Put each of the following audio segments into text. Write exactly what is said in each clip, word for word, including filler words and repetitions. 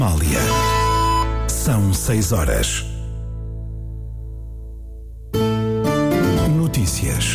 Amália. São seis horas. Notícias.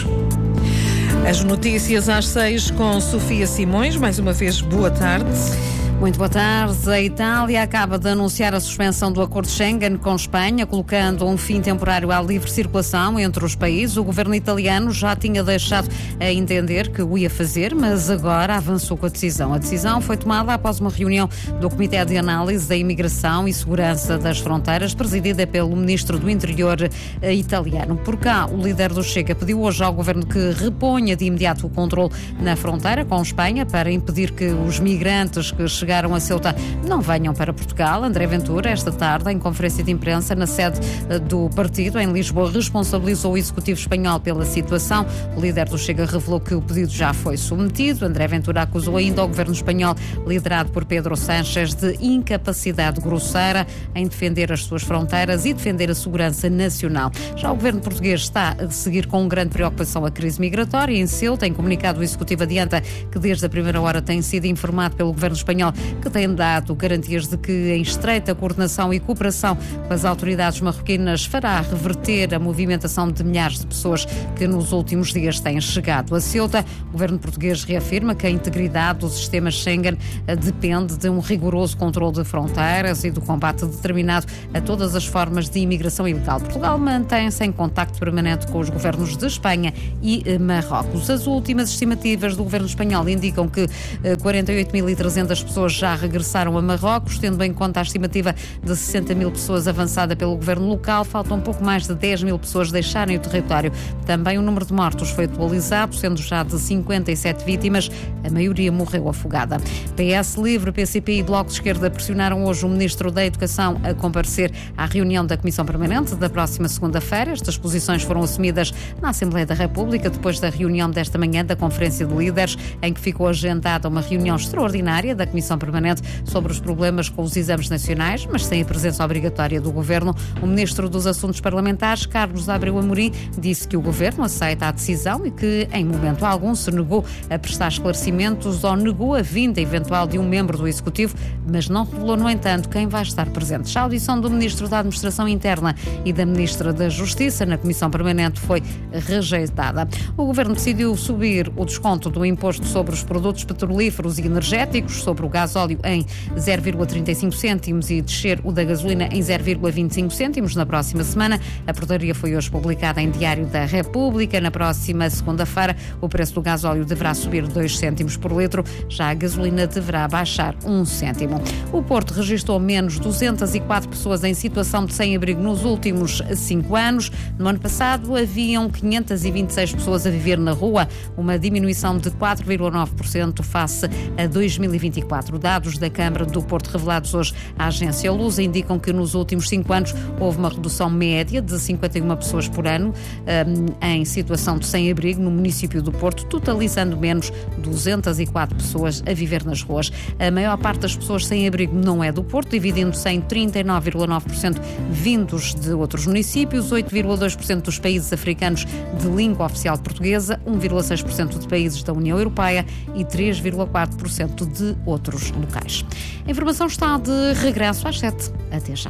As notícias às seis com Sofia Simões. Mais uma vez, boa tarde. Muito boa tarde. A Itália acaba de anunciar a suspensão do acordo Schengen com Espanha, colocando um fim temporário à livre circulação entre os países. O governo italiano já tinha deixado a entender que o ia fazer, mas agora avançou com a decisão. A decisão foi tomada após uma reunião do Comitê de Análise da Imigração e Segurança das Fronteiras, presidida pelo Ministro do Interior italiano. Por cá, o líder do Chega pediu hoje ao governo que reponha de imediato o controle na fronteira com Espanha para impedir que os migrantes que chegaram a Ceuta não venham para Portugal. André Ventura, esta tarde, em conferência de imprensa na sede do partido em Lisboa, responsabilizou o Executivo espanhol pela situação. O líder do Chega revelou que o pedido já foi submetido. André Ventura acusou ainda o governo espanhol, liderado por Pedro Sánchez, de incapacidade grosseira em defender as suas fronteiras e defender a segurança nacional. Já o governo português está a seguir com grande preocupação a crise migratória. Em Ceuta, em comunicado, o Executivo adianta que desde a primeira hora tem sido informado pelo governo espanhol que tem dado garantias de que, em estreita coordenação e cooperação com as autoridades marroquinas, fará reverter a movimentação de milhares de pessoas que nos últimos dias têm chegado a Ceuta. O governo português reafirma que a integridade do sistema Schengen depende de um rigoroso controle de fronteiras e do combate determinado a todas as formas de imigração ilegal. Portugal mantém-se em contacto permanente com os governos de Espanha e Marrocos. As últimas estimativas do governo espanhol indicam que quarenta e oito mil e trezentas pessoas já regressaram a Marrocos, tendo em conta a estimativa de sessenta mil pessoas avançada pelo governo local. Faltam um pouco mais de dez mil pessoas deixarem o território. Também o número de mortos foi atualizado, sendo já de cinquenta e sete vítimas, a maioria morreu afogada. P S Livre, P C P e Bloco de Esquerda pressionaram hoje o Ministro da Educação a comparecer à reunião da Comissão Permanente da próxima segunda-feira. Estas posições foram assumidas na Assembleia da República depois da reunião desta manhã da Conferência de Líderes, em que ficou agendada uma reunião extraordinária da Comissão Permanente sobre os problemas com os exames nacionais, mas sem a presença obrigatória do Governo. O Ministro dos Assuntos Parlamentares, Carlos Abreu Amorim, disse que o Governo aceita a decisão e que, em momento algum, se negou a prestar esclarecimentos ou negou a vinda eventual de um membro do Executivo, mas não revelou, no entanto, quem vai estar presente. Já a audição do Ministro da Administração Interna e da Ministra da Justiça na Comissão Permanente foi rejeitada. O Governo decidiu subir o desconto do imposto sobre os produtos petrolíferos e energéticos, sobre o gasóleo em zero vírgula trinta e cinco cêntimos e descer o da gasolina em zero vírgula vinte e cinco cêntimos na próxima semana. A portaria foi hoje publicada em Diário da República. Na próxima segunda-feira, o preço do gasóleo deverá subir dois cêntimos por litro, já a gasolina deverá baixar um cêntimo. O Porto registrou menos duzentas e quatro pessoas em situação de sem-abrigo nos últimos cinco anos. No ano passado, haviam quinhentas e vinte e seis pessoas a viver na rua, uma diminuição de quatro vírgula nove por cento face a dois mil e vinte e quatro. Dados da Câmara do Porto revelados hoje à agência Lusa indicam que nos últimos cinco anos houve uma redução média de cinquenta e uma pessoas por ano um, em situação de sem-abrigo no município do Porto, totalizando menos duzentas e quatro pessoas a viver nas ruas. A maior parte das pessoas sem abrigo não é do Porto, dividindo-se em trinta e nove vírgula nove por cento vindos de outros municípios, oito vírgula dois por cento dos países africanos de língua oficial portuguesa, um vírgula seis por cento de países da União Europeia e três vírgula quatro por cento de outros locais. A informação está de regresso às sete. Até já.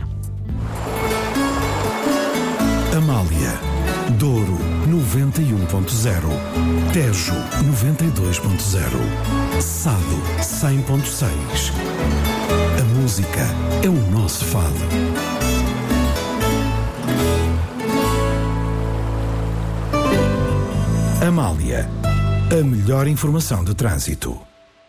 Amália, Douro noventa e um ponto zero, Tejo noventa e dois ponto zero, Sado cem ponto seis. A música é o nosso fado. Amália, a melhor informação de trânsito.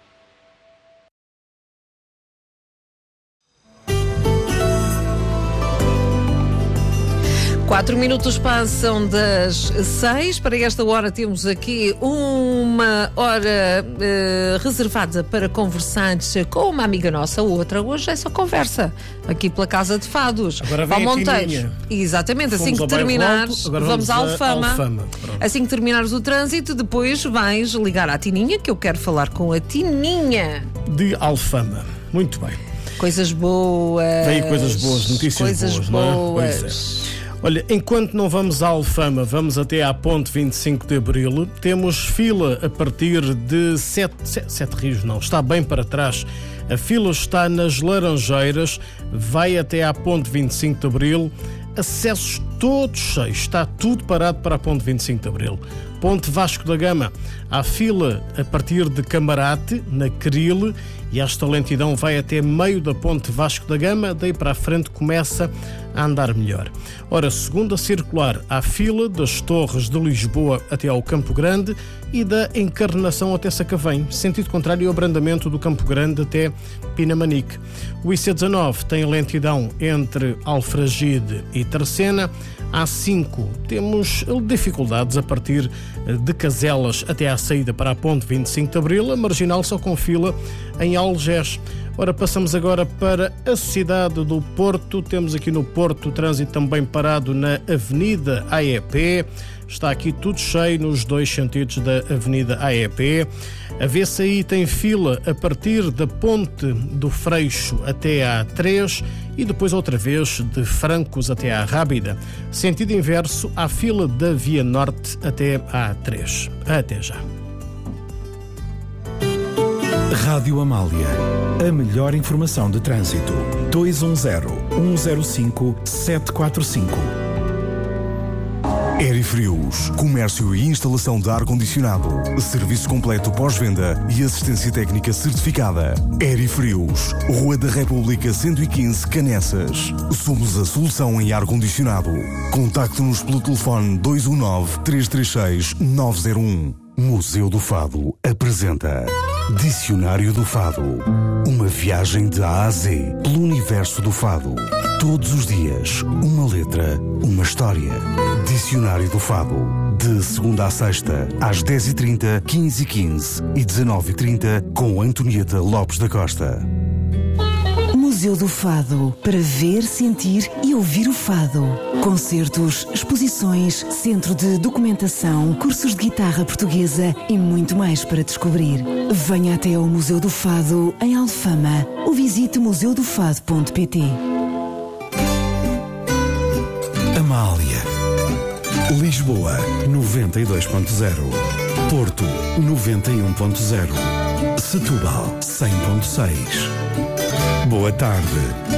Quatro minutos passam das seis. Para esta hora temos aqui uma hora uh, reservada para conversar com uma amiga nossa. Outra hoje é só conversa aqui pela Casa de Fados. Agora vem Ao a Monteiro. Tininha. Exatamente. Fomos assim que terminares, Alto, vamos, vamos à Alfama. Alfama. Assim que terminares o trânsito, depois vais ligar à Tininha, que eu quero falar com a Tininha. De Alfama. Muito bem. Coisas boas. Vêm coisas boas, notícias coisas boas, boas. não é? Pois é. Olha, enquanto não vamos à Alfama, vamos até à Ponte vinte e cinco de Abril. Temos fila a partir de Sete, Sete, Sete Rios, não, está bem para trás, A fila está nas Laranjeiras, vai até à Ponte vinte e cinco de Abril. Acessos todos cheios, está tudo parado para a Ponte vinte e cinco de Abril. Ponte Vasco da Gama, há fila a partir de Camarate, na Cril, e esta lentidão vai até meio da Ponte Vasco da Gama, daí para a frente começa a andar melhor. Ora, segunda circular, há fila das Torres de Lisboa até ao Campo Grande e da Encarnação até Sacavém, sentido contrário ao abrandamento do Campo Grande até Pinamanique. O I C dezanove tem lentidão entre Alfragide e Tercena. A cinco temos dificuldades a partir de Caselas até à saída para a Ponte vinte e cinco de Abril, a marginal só com fila em Algés. Ora, passamos agora para a cidade do Porto. Temos aqui no Porto o trânsito também parado na Avenida A E P. Está aqui tudo cheio nos dois sentidos da Avenida A E P. A V C I tem fila a partir da Ponte do Freixo até à três e depois outra vez de Francos até à Rábida. Sentido inverso, há fila da Via Norte até à três. Até já. Rádio Amália. A melhor informação de trânsito. dois um zero, um zero cinco, sete quatro cinco. Aerifrios, comércio e instalação de ar-condicionado, serviço completo pós-venda e assistência técnica certificada. Aerifrios, Rua da República cento e quinze, Canessas. Somos a solução em ar-condicionado. Contacte-nos pelo telefone dois um nove, três três seis, nove zero um. Museu do Fado apresenta Dicionário do Fado. Uma viagem de A a Z pelo universo do fado. Todos os dias, uma letra, uma história. Dicionário do Fado. De segunda a sexta, às dez e trinta, quinze e quinze e dezenove e trinta, com Antonieta Lopes da Costa. Museu do Fado, para ver, sentir e ouvir o fado. Concertos, exposições, centro de documentação, cursos de guitarra portuguesa e muito mais para descobrir. Venha até ao Museu do Fado, em Alfama, ou visite museu do fado ponto pt. Amália. Lisboa, noventa e dois ponto zero. Porto, noventa e um ponto zero. Setúbal, cem ponto seis. Boa tarde.